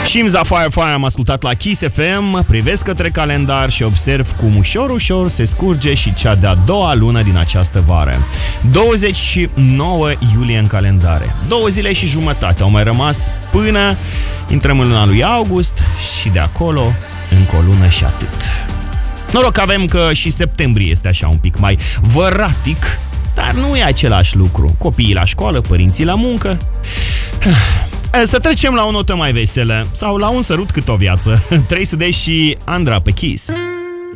Shimza Firefly am ascultat la Kiss FM. Privesc către calendar și observ cum ușor se scurge și cea de-a doua lună din această vară. 29 iulie în calendare. 2 zile și jumătate au mai rămas până intrăm în luna lui august și de acolo încă o lună și atât. Noroc avem că și septembrie este așa un pic mai văratic, dar nu e același lucru. Copiii la școală, părinții la muncă. Să trecem la o notă mai veselă sau la un sărut cât o viață. 300 și Andra pe Kiss.